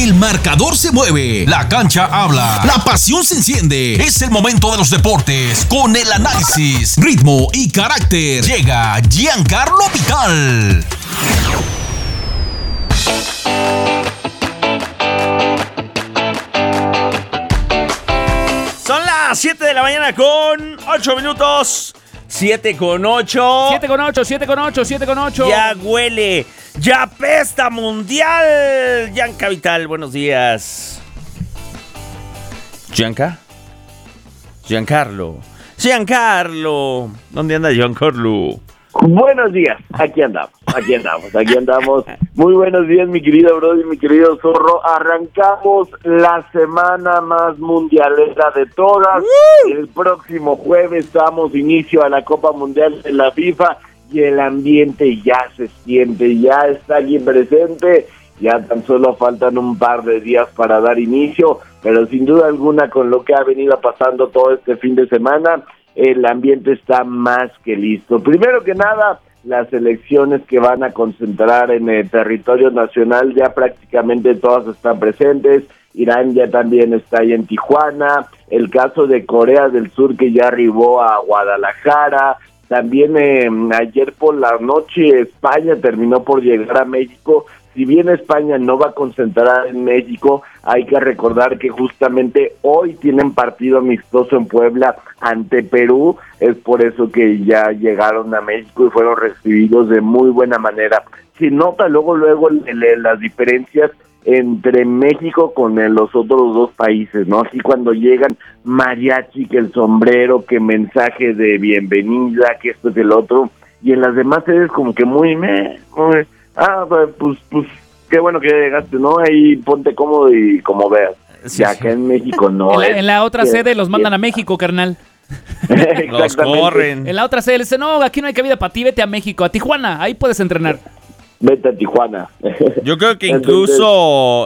El marcador se mueve, la cancha habla, la pasión se enciende. Es el momento de los deportes con el análisis, ritmo y carácter. Llega Giancarlo Vital. Son las 7 de la mañana con 8 minutos. 7 con 8. 7 con 8, 7 con 8, 7 con 8. Ya huele, ya apesta mundial. Gianca Vital, buenos días. ¿Gianca? Giancarlo. ¿Dónde anda Giancarlo? Buenos días, aquí andamos. Muy buenos días, mi querido Brody, mi querido Zorro. Arrancamos la semana más mundialera de todas. El próximo jueves damos inicio a la Copa Mundial de la FIFA y el ambiente ya se siente, ya está aquí presente. Ya tan solo faltan un par de días para dar inicio, pero sin duda alguna con lo que ha venido pasando todo este fin de semana, el ambiente está más que listo. Primero que nada, las elecciones que van a concentrar en el territorio nacional ya prácticamente todas están presentes. Irán ya también está ahí en Tijuana. El caso de Corea del Sur que ya arribó a Guadalajara. También ayer por la noche España terminó por llegar a México. Si bien España no va a concentrar en México, hay que recordar que justamente hoy tienen partido amistoso en Puebla ante Perú. Es por eso que ya llegaron a México y fueron recibidos de muy buena manera. Se nota luego las diferencias entre México con los otros dos países, ¿no? Así cuando llegan mariachi, que el sombrero, que mensaje de bienvenida, que esto es el otro, y en las demás sedes como que muy pues qué bueno que llegaste, ¿no? Ahí ponte cómodo y como veas. Sí, ya acá en México no. En la otra sede los mandan a México, carnal. Los corren. En la otra sede les dicen, no, aquí no hay cabida para ti, vete a México, a Tijuana, ahí puedes entrenar. Vete a Tijuana. Yo creo que incluso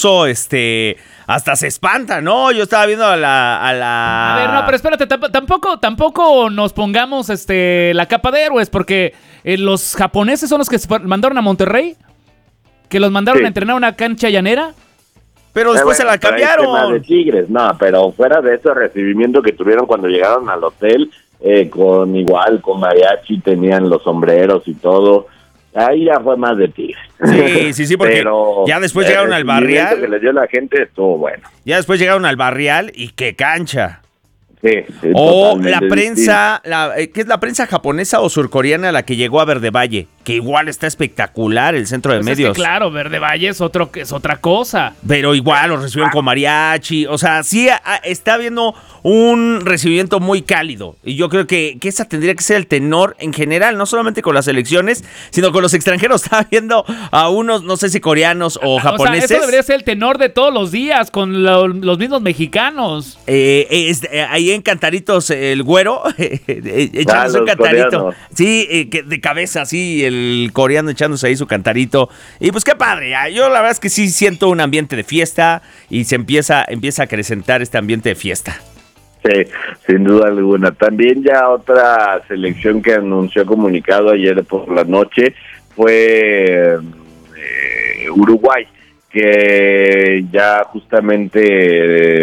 hasta se espanta, ¿no? Yo estaba viendo a la... A ver, no, pero espérate, tampoco nos pongamos la capa de héroes, porque los japoneses son los que se mandaron a Monterrey, que los mandaron a entrenar a una cancha llanera. Pero después se la cambiaron. De Tigres, no, pero fuera de ese recibimiento que tuvieron cuando llegaron al hotel, con mariachi, tenían los sombreros y todo. Ahí ya fue más de Tigres. Sí, porque pero ya después llegaron al Barrial. Que le dio la gente estuvo bueno. Ya después llegaron al Barrial y qué cancha. Sí, la prensa, ¿qué es la prensa japonesa o surcoreana la que llegó a Verde Valle? Que igual está espectacular el centro de medios. Es que claro, Verde Valle es otra cosa. Pero igual los recibieron con mariachi. O sea, sí está habiendo un recibimiento muy cálido. Y yo creo que esa tendría que ser el tenor en general, no solamente con las elecciones, sino con los extranjeros. Estaba viendo a unos, no sé si coreanos o japoneses. O sea, eso debería ser el tenor de todos los días con los mismos mexicanos. Ahí en Cantaritos, el güero, echándose un cantarito. Coreanos. Sí, de cabeza, sí, el coreano echándose ahí su cantarito. Y pues qué padre, yo la verdad es que sí siento un ambiente de fiesta y se empieza a acrecentar este ambiente de fiesta. Sí, sin duda alguna. También ya otra selección que anunció comunicado ayer por la noche fue Uruguay, que ya justamente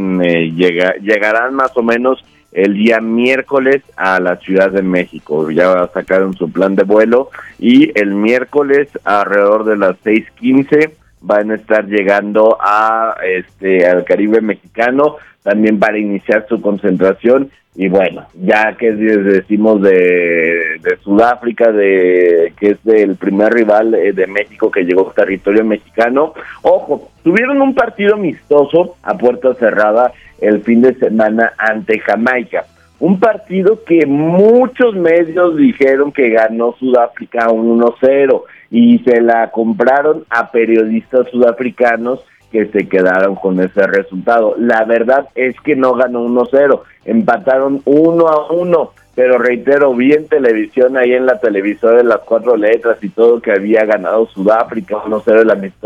llegarán más o menos el día miércoles a la Ciudad de México. Ya sacaron su plan de vuelo y el miércoles alrededor de las 6:15 van a estar llegando al Caribe mexicano también para iniciar su concentración. Y bueno, ya que decimos de Sudáfrica, que es el primer rival de México que llegó a territorio mexicano, ojo, tuvieron un partido amistoso a puerta cerrada el fin de semana ante Jamaica. Un partido que muchos medios dijeron que ganó Sudáfrica 1-0 y se la compraron a periodistas sudafricanos que se quedaron con ese resultado. La verdad es que no ganó 1-0, empataron 1-1, pero reitero, vi en televisión, ahí en la televisora de las 4 letras y todo, que había ganado Sudáfrica 1-0 el amistoso,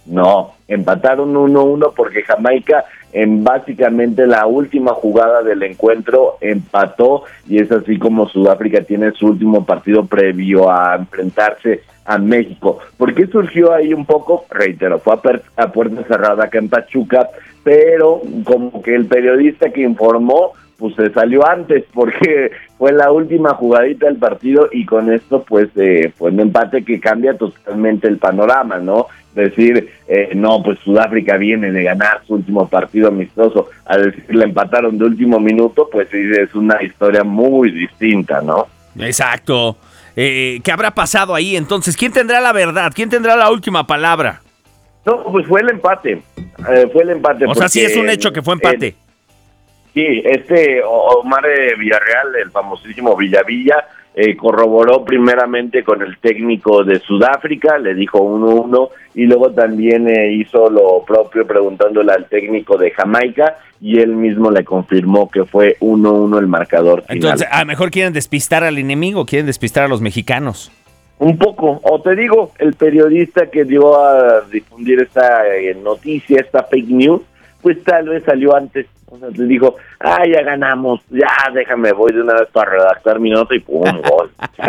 No, empataron 1-1 porque Jamaica en básicamente la última jugada del encuentro empató, y es así como Sudáfrica tiene su último partido previo a enfrentarse a México. ¿Por qué surgió ahí un poco? Reitero, fue a puerta cerrada acá en Pachuca, pero como que el periodista que informó pues se salió antes porque fue la última jugadita del partido, y con esto pues fue un empate que cambia totalmente el panorama, ¿no? Decir, no, pues Sudáfrica viene de ganar su último partido amistoso, a decir le empataron de último minuto, pues sí, es una historia muy distinta, ¿no? Exacto. ¿Qué habrá pasado ahí entonces? ¿Quién tendrá la verdad? ¿Quién tendrá la última palabra? No, pues fue el empate. O sea, sí es un hecho que fue empate. Sí, Omar Villarreal, el famosísimo Villavilla, corroboró primeramente con el técnico de Sudáfrica, le dijo 1-1, y luego también hizo lo propio preguntándole al técnico de Jamaica, y él mismo le confirmó que fue 1-1 el marcador final. Entonces, a lo mejor quieren despistar al enemigo, quieren despistar a los mexicanos. Un poco, o te digo, el periodista que dio a difundir esta noticia, esta fake news, pues tal vez salió antes. O sea, le dijo, ya ganamos, ya déjame, voy de una vez para redactar mi nota y pum, gol.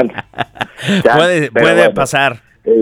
Puede pasar.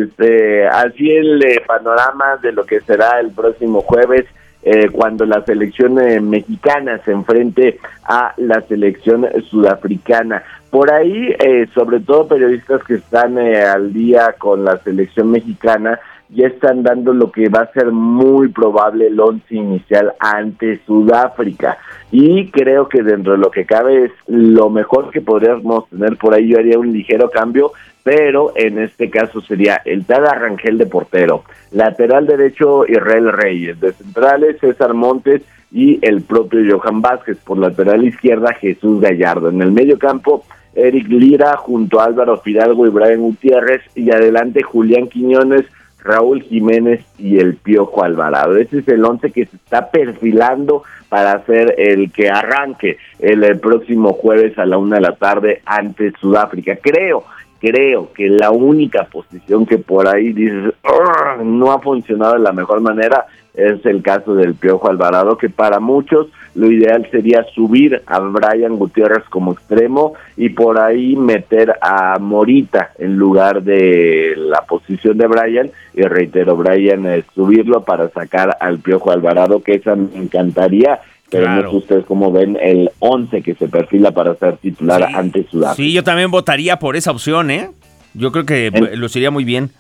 Así el panorama de lo que será el próximo jueves, cuando la selección mexicana se enfrente a la selección sudafricana. Por ahí, sobre todo periodistas que están al día con la selección mexicana, ya están dando lo que va a ser muy probable el once inicial ante Sudáfrica, y creo que dentro de lo que cabe es lo mejor que podríamos tener. Por ahí yo haría un ligero cambio, pero en este caso sería el Tada Rangel de portero, lateral derecho Israel Reyes, de centrales César Montes y el propio Johan Vázquez, por lateral izquierda Jesús Gallardo, en el medio campo Eric Lira junto a Álvaro Fidalgo y Brian Gutiérrez, y adelante Julián Quiñones, Raúl Jiménez y el Piojo Alvarado. Ese es el 11 que se está perfilando para ser el que arranque el próximo jueves a la 1 de la tarde ante Sudáfrica. Creo que la única posición que por ahí dices no ha funcionado de la mejor manera es el caso del Piojo Alvarado, que para muchos lo ideal sería subir a Brian Gutiérrez como extremo y por ahí meter a Morita en lugar de la posición de Brian, y reitero, Brian subirlo para sacar al Piojo Alvarado, que esa me encantaría. Pero claro, no sé ustedes cómo ven el 11 que se perfila para ser titular ante Sudáfrica. Sí, yo también votaría por esa opción, Yo creo que luciría muy bien.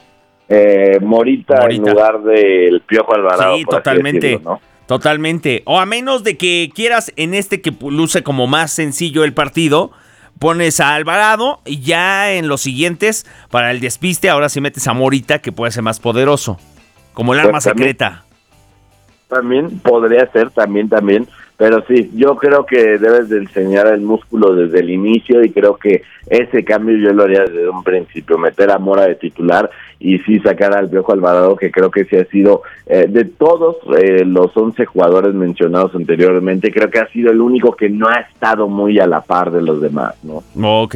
Morita en lugar del Piojo Alvarado. Sí, totalmente, decirlo, ¿no? Totalmente. O a menos de que quieras en este que luce como más sencillo el partido, pones a Alvarado y ya en los siguientes, para el despiste, ahora sí metes a Morita, que puede ser más poderoso, como el arma secreta. También podría ser, también, pero sí, yo creo que debes de enseñar el músculo desde el inicio, y creo que ese cambio yo lo haría desde un principio, meter a Mora de titular y sí sacar al Piojo Alvarado, que creo que sí ha sido, de todos los 11 jugadores mencionados anteriormente, creo que ha sido el único que no ha estado muy a la par de los demás, ¿no? Ok.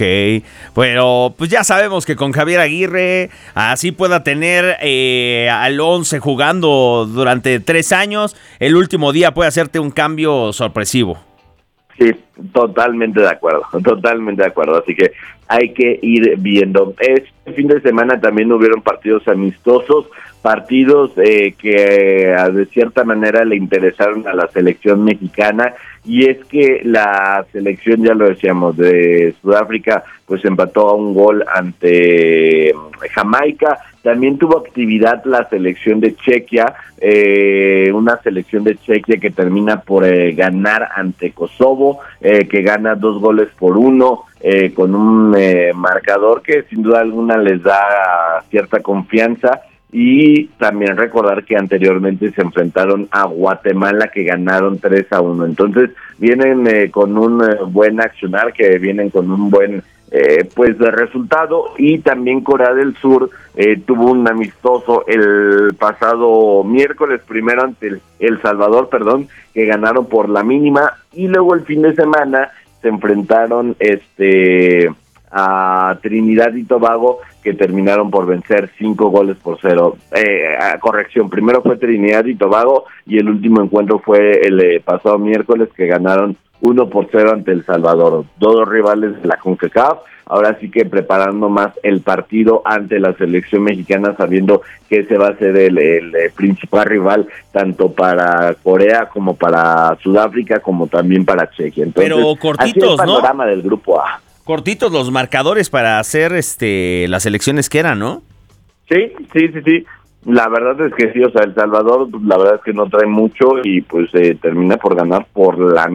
Pero pues ya sabemos que con Javier Aguirre así pueda tener al 11 jugando durante 3 años, el último día puede hacerte un cambio sorpresivo. Sí, totalmente de acuerdo, así que hay que ir viendo. Este fin de semana también hubieron partidos amistosos, partidos que de cierta manera le interesaron a la selección mexicana, y es que la selección, ya lo decíamos, de Sudáfrica, pues empató a un gol ante Jamaica. También tuvo actividad la selección de Chequia, una selección de Chequia que termina por ganar ante Kosovo, que gana 2-1, con un marcador que sin duda alguna les da cierta confianza. Y también recordar que anteriormente se enfrentaron a Guatemala, que ganaron 3-1. Entonces vienen con un buen accionar, que vienen con un buen de resultado. Y también Corea del Sur tuvo un amistoso el pasado miércoles, primero ante El Salvador, que ganaron por la mínima, y luego el fin de semana se enfrentaron a Trinidad y Tobago, que que terminaron por vencer 5-0. Corrección, primero fue Trinidad y Tobago y el último encuentro fue el pasado miércoles, que ganaron 1-0 ante El Salvador. Dos rivales de la CONCACAF, ahora sí que preparando más el partido ante la selección mexicana, sabiendo que ese va a ser el principal rival tanto para Corea como para Sudáfrica, como también para Chequia. Entonces, pero cortitos, así es el panorama, ¿no?, del grupo A. Cortitos los marcadores para hacer las elecciones que eran, ¿no? Sí. La verdad es que sí, o sea, El Salvador, pues, la verdad es que no trae mucho y pues termina por ganar por la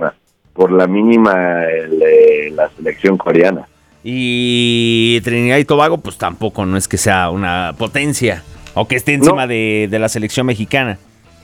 mínima la selección coreana. Y Trinidad y Tobago, pues tampoco no es que sea una potencia o que esté encima de la selección mexicana.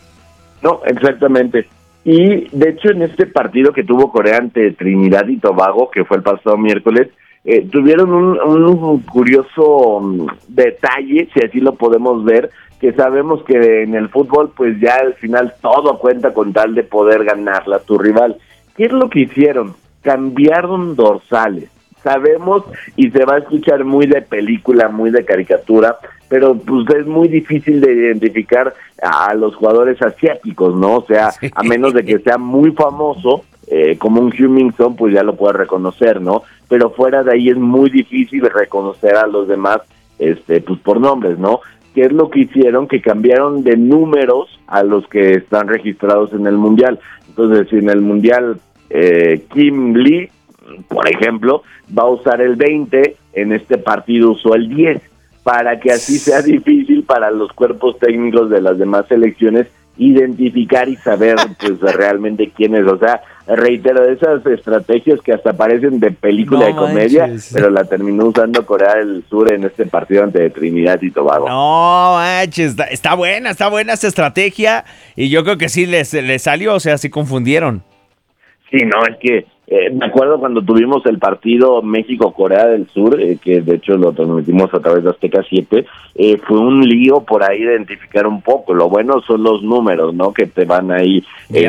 No, exactamente. Y de hecho en este partido que tuvo Corea ante Trinidad y Tobago, que fue el pasado miércoles, tuvieron un curioso detalle, si así lo podemos ver, que sabemos que en el fútbol pues ya al final todo cuenta con tal de poder ganarla a tu rival. ¿Qué es lo que hicieron? Cambiaron dorsales. Sabemos, y se va a escuchar muy de película, muy de caricatura, pero pues es muy difícil de identificar a los jugadores asiáticos, ¿no? O sea, a menos de que sea muy famoso, como un Heung-min Son, pues ya lo puedes reconocer, ¿no? Pero fuera de ahí es muy difícil reconocer a los demás, pues por nombres, ¿no? ¿Qué es lo que hicieron? Que cambiaron de números a los que están registrados en el Mundial. Entonces, si en el Mundial Kim Lee, por ejemplo, va a usar el 20, en este partido usó el 10, para que así sea difícil para los cuerpos técnicos de las demás selecciones identificar y saber pues realmente quién es. O sea, reitero, esas estrategias que hasta parecen de película de comedia, pero la terminó usando Corea del Sur en este partido ante Trinidad y Tobago. No manches, está buena esa estrategia, y yo creo que sí les salió, o sea, sí confundieron. Sí, no, es que me acuerdo cuando tuvimos el partido México-Corea del Sur, que de hecho lo transmitimos a través de Azteca 7, fue un lío por ahí identificar un poco. Lo bueno son los números, ¿no?, que te van ahí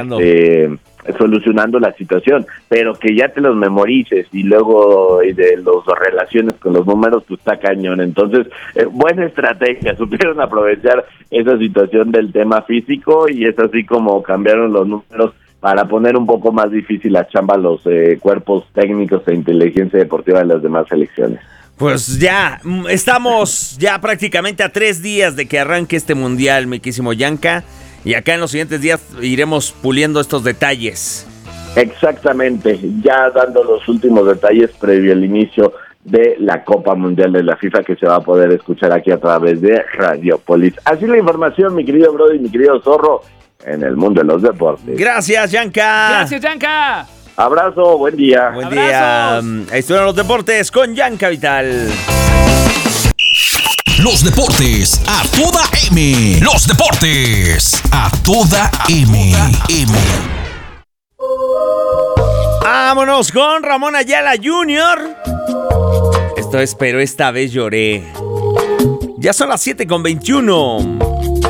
solucionando la situación, pero que ya te los memorices y luego de los relaciones con los números, pues está cañón. Entonces, buena estrategia, supieron aprovechar esa situación del tema físico, y es así como cambiaron los números para poner un poco más difícil la chamba a los cuerpos técnicos e inteligencia deportiva de las demás selecciones. Pues ya, estamos ya prácticamente a 3 días de que arranque este mundial, mi querísimo Yanka, y acá en los siguientes días iremos puliendo estos detalles. Exactamente, ya dando los últimos detalles previo al inicio de la Copa Mundial de la FIFA, que se va a poder escuchar aquí a través de Radiopolis. Así la información, mi querido Brody, mi querido Zorro, en el mundo de los deportes. Gracias, Yanka. Gracias, Yanka. Abrazo, buen día. Buen día. Ahí estuvieron los deportes con Yanka Vital. Los deportes a toda M. Los deportes a toda M. Vámonos con Ramón Ayala Jr. Esto es Pero esta vez lloré. Ya son las 7:21.